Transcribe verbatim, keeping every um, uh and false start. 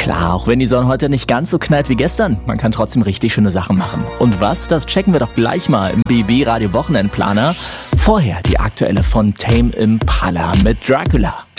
klar, auch wenn die Sonne heute nicht ganz so knallt wie gestern, man kann trotzdem richtig schöne Sachen machen. Und was, das checken wir doch gleich mal im B B Radio Wochenendplaner. Vorher die aktuelle von Tame Impala mit Dracula.